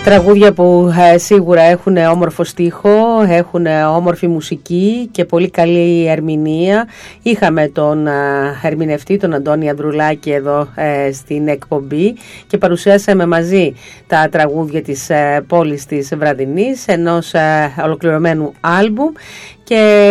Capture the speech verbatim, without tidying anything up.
Τραγούδια που ε, σίγουρα έχουν όμορφο στίχο, έχουν όμορφη μουσική και πολύ καλή ερμηνεία. Είχαμε τον ε, ερμηνευτή, τον Αντώνη Ανδρουλάκη εδώ ε, στην εκπομπή και παρουσιάσαμε μαζί τα τραγούδια της ε, πόλης της Βραδινής, ενός ε, ολοκληρωμένου άλμπουμ. Και